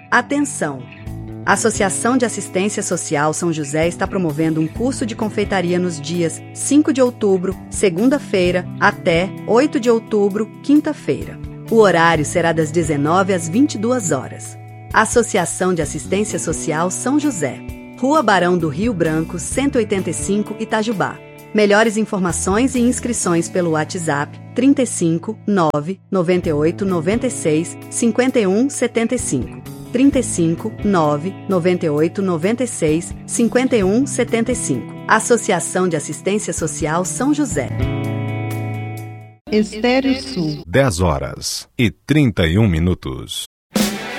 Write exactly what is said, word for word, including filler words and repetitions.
Atenção! A Associação de Assistência Social São José está promovendo um curso de confeitaria nos dias cinco de outubro, segunda-feira, até oito de outubro, quinta-feira. O horário será das dezenove às vinte e duas horas. Associação de Assistência Social São José. Rua Barão do Rio Branco, cento e oitenta e cinco, Itajubá. Melhores informações e inscrições pelo WhatsApp trinta e cinco, nove, noventa e oito, noventa e seis, cinquenta e um, setenta e cinco. trinta e cinco, nove, noventa e oito, noventa e seis, cinquenta e um, setenta e cinco. Associação de Assistência Social São José. Estéreo Sul. dez horas e trinta e um minutos.